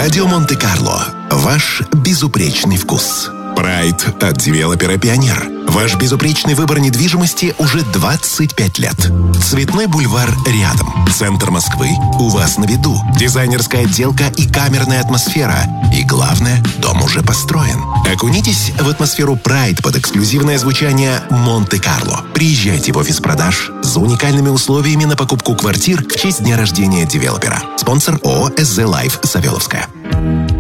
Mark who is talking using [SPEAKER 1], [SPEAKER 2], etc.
[SPEAKER 1] Радио Монте-Карло. Ваш безупречный вкус. Прайд от девелопера «Пионер». Ваш безупречный выбор недвижимости уже 25 лет. Цветной бульвар рядом. Центр Москвы у вас на виду. Дизайнерская отделка и камерная атмосфера. И главное, дом уже построен. Окунитесь в атмосферу Прайд под эксклюзивное звучание Монте-Карло. Приезжайте в офис продаж за уникальными условиями на покупку квартир в честь дня рождения девелопера. Спонсор ООО «СЗ Лайф» Савеловская.